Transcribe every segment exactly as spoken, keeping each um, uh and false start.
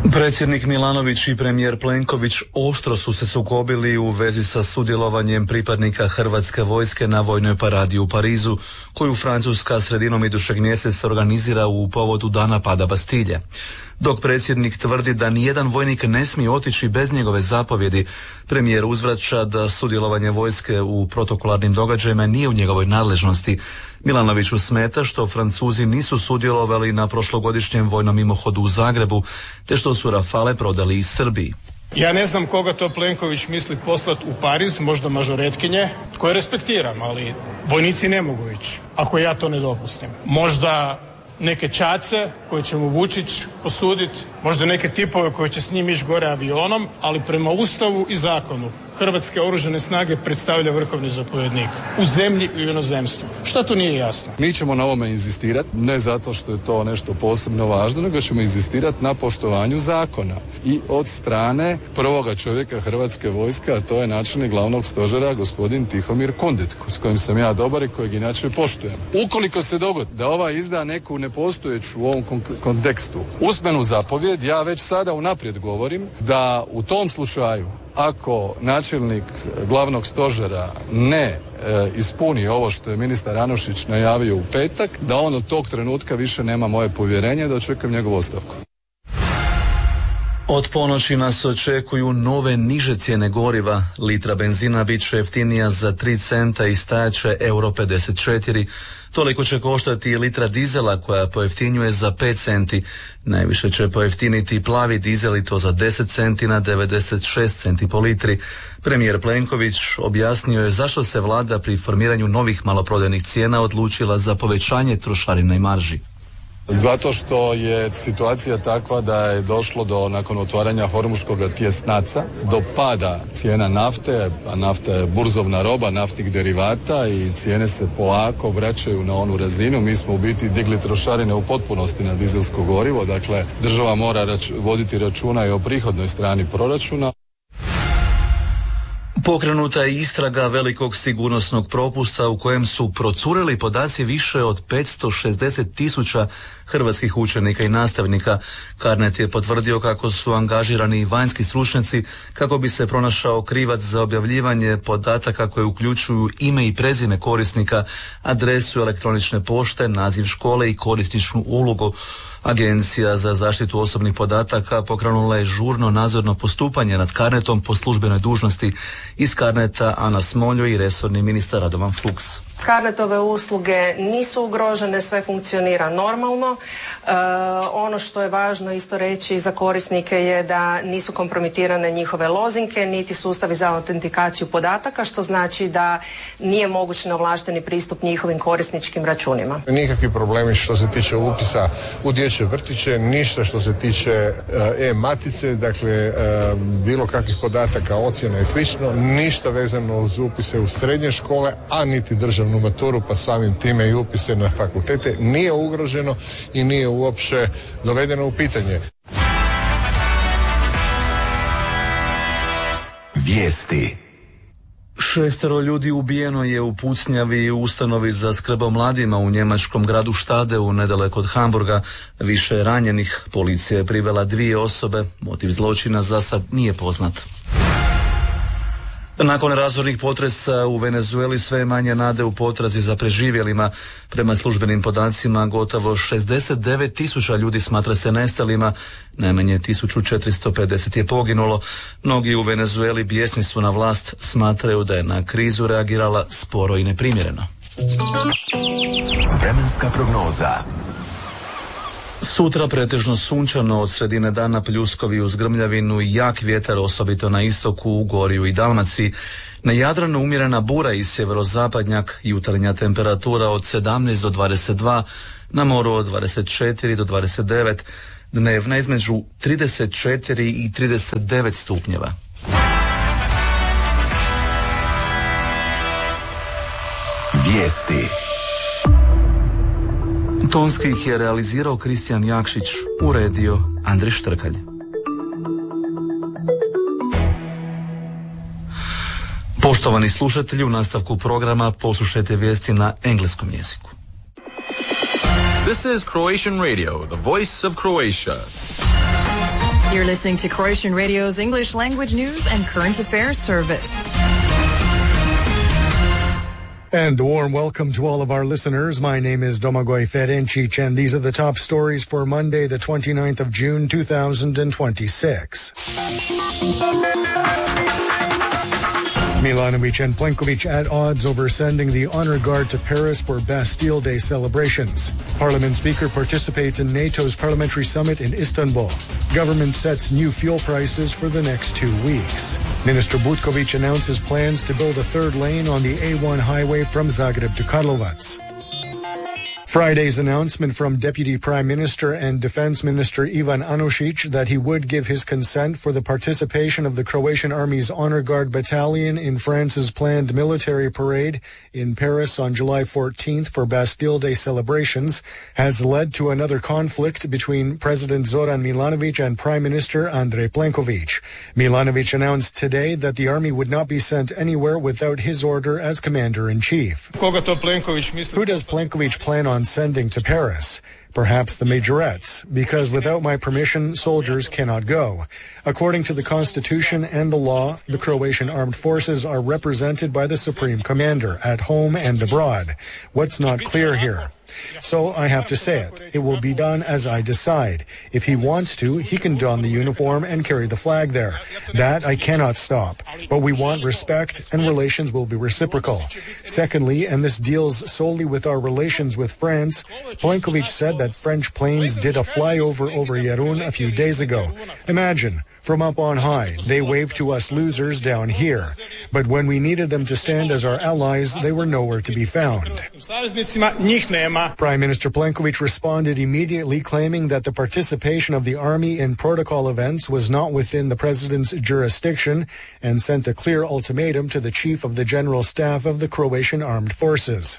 Predsjednik Milanović i premijer Plenković oštro su se sukobili u vezi sa sudjelovanjem pripadnika Hrvatske vojske na vojnoj paradi u Parizu, koju Francuska sredinom idućeg mjeseca organizira u povodu dana pada Bastilje. Dok predsjednik tvrdi da nijedan vojnik ne smije otići bez njegove zapovjedi, premijer uzvraća da sudjelovanje vojske u protokolarnim događajima nije u njegovoj nadležnosti. Milanoviću smeta što Francuzi nisu sudjelovali na prošlogodišnjem vojnom mimohodu u Zagrebu, te što su Rafale prodali iz Srbiji. Ja ne znam koga to Plenković misli poslati u Pariz, možda mažoretkinje, koje respektiram, ali vojnici ne mogu ići, ako ja to ne dopustim. Možda neke čace koje će mu Vučić posuditi, možda neke tipove koji će s njim ići gore avionom, ali prema Ustavu i zakonu Hrvatske oružane snage predstavlja vrhovni zapovjednik u zemlji i u inozemstvu. Šta tu nije jasno? Mi ćemo na ovome inzistirati, ne zato što je to nešto posebno važno, nego ćemo inzistirati na poštovanju zakona i od strane prvoga čovjeka Hrvatske vojske, a to je načelnik glavnog stožera gospodin Tihomir Kundit, s kojim sam ja dobar i kojeg inače poštujem. Ukoliko se dogodi da ova izda neku nepostojeću u ovom kontekstu usmenu zapovjed, ja već sada unaprijed govorim da u tom slučaju, ako načelnik glavnog stožera ne e, ispuni ovo što je ministar Anušić najavio u petak, da on od tog trenutka više nema moje povjerenje, da očekujem njegovu ostavku. Od ponoći nas očekuju nove niže cijene goriva. Litra benzina bit će jeftinija za tri centa i stajat će euro pedeset četiri. Toliko će koštati i litra dizela koja pojeftinjuje za pet centi. Najviše će pojeftiniti plavi dizel i to za deset centi na devedeset šest centi po litri. Premijer Plenković objasnio je zašto se vlada pri formiranju novih maloprodajnih cijena odlučila za povećanje trošarina i marži. Zato što je situacija takva da je došlo do, nakon otvaranja Hormuškog tjesnaca, do pada cijena nafte, a nafta je burzovna roba naftnih derivata i cijene se polako vraćaju na onu razinu. Mi smo u biti digli trošarine u potpunosti na dizelsko gorivo, dakle država mora rač- voditi računa i o prihodnoj strani proračuna. Pokrenuta je istraga velikog sigurnosnog propusta u kojem su procurili podaci više od petsto šezdeset tisuća hrvatskih učenika i nastavnika. Carnet je potvrdio kako su angažirani i vanjski stručnjaci kako bi se pronašao krivac za objavljivanje podataka koje uključuju ime i prezime korisnika, adresu elektronične pošte, naziv škole i korisničnu ulogu. Agencija za zaštitu osobnih podataka pokrenula je žurno nadzorno postupanje nad Carnetom po službenoj dužnosti. Iz Carneta Ana Smoljo i resorni ministar Radovan Fuchs. Carnetove usluge nisu ugrožene, sve funkcionira normalno. E, ono što je važno isto reći za korisnike je da nisu kompromitirane njihove lozinke, niti sustavi za autentikaciju podataka, što znači da nije moguć neovlašteni pristup njihovim korisničkim računima. Nikakvi problemi što se tiče upisa u dječje vrtiće, ništa što se tiče e-matice, dakle bilo kakvih podataka, ocjena i slično, ništa vezano uz upise u srednje škole, a niti državnu maturu, pa samim time i upise na fakultete nije ugroženo i nije uopće dovedeno u pitanje. Vijesti. Šestero ljudi ubijeno je u pucnjavi u ustanovi za skrb o mladima u njemačkom gradu Štadeu nedaleko od Hamburga. Više je ranjenih. Policija je privela dvije osobe. Motiv zločina za sad nije poznat. Nakon razornih potresa u Venezueli sve je manje nade u potrazi za preživjelima. Prema službenim podacima gotovo šezdeset devet tisuća ljudi smatra se nestalima, najmanje tisuću četiristo pedeset je poginulo. Mnogi u Venezueli bijesni su na vlast, smatraju da je na krizu reagirala sporo i neprimjereno. Vremenska prognoza. Sutra pretežno sunčano, od sredine dana pljuskovi uz grmljavinu i jak vjetar, osobito na istoku, u Gorju i Dalmaciji. Na Jadranu umjerena bura i sjeverozapadnjak, jutarnja temperatura od sedamnaest do dvadeset dva, na moru od dvadeset četiri do dvadeset devet, dnevna između trideset četiri i trideset devet stupnjeva. Vijesti. Tonski ih je realizirao Kristijan Jakšić, uredio Andrej Štrkalj. Poštovani slušatelji, u nastavku programa poslušajte vijesti na engleskom jeziku. This is Croatian Radio, the voice of Croatia. You're listening to Croatian Radio's English language news and current affairs service. And a warm welcome to all of our listeners. My name is Domagoj Ferencic, and these are the top stories for Monday, the twenty-ninth of June, two thousand twenty-six. Milanovic and Plenković at odds over sending the honor guard to Paris for Bastille Day celebrations. Parliament Speaker participates in NATO's parliamentary summit in Istanbul. Government sets new fuel prices for the next two weeks. Minister Butković announces plans to build a third lane on the A one highway from Zagreb to Karlovac. Friday's announcement from Deputy Prime Minister and Defense Minister Ivan Anušić that he would give his consent for the participation of the Croatian Army's Honor Guard Battalion in France's planned military parade in Paris on July fourteenth for Bastille Day celebrations has led to another conflict between President Zoran Milanovic and Prime Minister Andrej Plenković. Milanovic announced today that the army would not be sent anywhere without his order as Commander-in-Chief. Who does Plenković plan on sending to Paris? Perhaps the majorettes, because without my permission, soldiers cannot go. According to the Constitution and the law, the Croatian armed forces are represented by the Supreme Commander at home and abroad. What's not clear here? So I have to say it. It will be done as I decide. If he wants to, he can don the uniform and carry the flag there. That I cannot stop. But we want respect, and relations will be reciprocal. Secondly, and this deals solely with our relations with France, Plenković said that French planes did a flyover over Jerun a few days ago. Imagine. From up on high, they waved to us losers down here. But when we needed them to stand as our allies, they were nowhere to be found. Prime Minister Plenković responded immediately, claiming that the participation of the army in protocol events was not within the president's jurisdiction, and sent a clear ultimatum to the chief of the General Staff of the Croatian Armed Forces.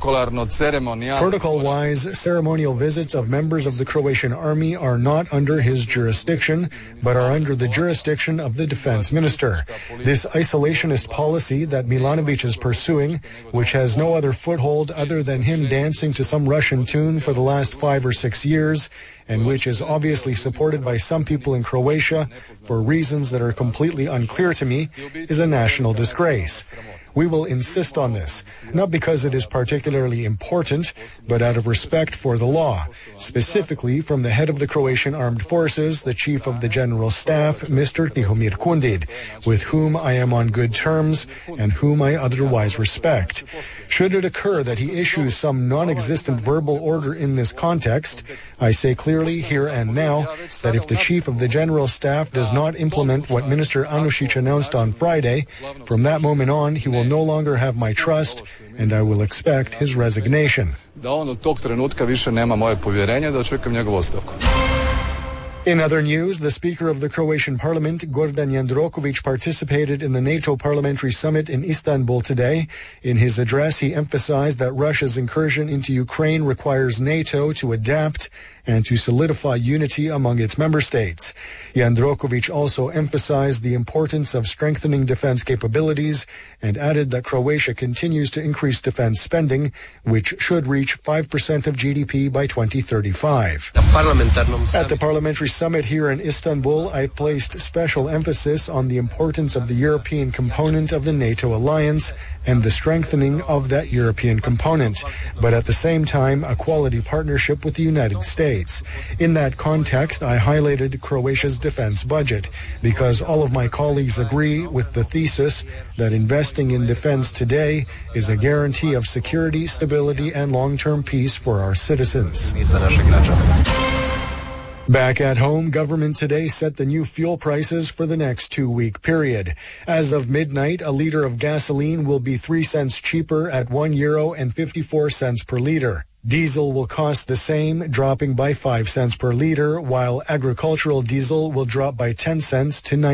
Protocol-wise, ceremonial visits of members of the Croatian army are not under his jurisdiction, but are under the jurisdiction of the defense minister. This isolationist policy that Milanovic is pursuing, which has no other foothold other than him dancing to some Russian tune for the last five or six years, and which is obviously supported by some people in Croatia for reasons that are completely unclear to me, is a national disgrace. We will insist on this, not because it is particularly important, but out of respect for the law, specifically from the head of the Croatian Armed Forces, the Chief of the General Staff, Mister Tihomir Kundid, with whom I am on good terms and whom I otherwise respect. Should it occur that he issues some non-existent verbal order in this context, I say clearly here and now that if the Chief of the General Staff does not implement what Minister Anušić announced on Friday, from that moment on he will no longer have my trust, and I will expect his resignation. In other news, the Speaker of the Croatian Parliament, Gordan Jandroković, participated in the NATO Parliamentary Summit in Istanbul today. In his address, he emphasized that Russia's incursion into Ukraine requires NATO to adapt and to solidify unity among its member states. Jandroković also emphasized the importance of strengthening defense capabilities and added that Croatia continues to increase defense spending, which should reach five percent of G D P by twenty thirty-five. At the parliamentary summit here in Istanbul, I placed special emphasis on the importance of the European component of the NATO alliance and the strengthening of that European component, but at the same time, a quality partnership with the United States. In that context, I highlighted Croatia's defense budget, because all of my colleagues agree with the thesis that investing in defense today is a guarantee of security, stability, and long-term peace for our citizens. Back at home, government today set the new fuel prices for the next two-week period. As of midnight, a liter of gasoline will be three cents cheaper at one euro and fifty-four cents per liter. Diesel will cost the same, dropping by five cents per liter, while agricultural diesel will drop by ten cents to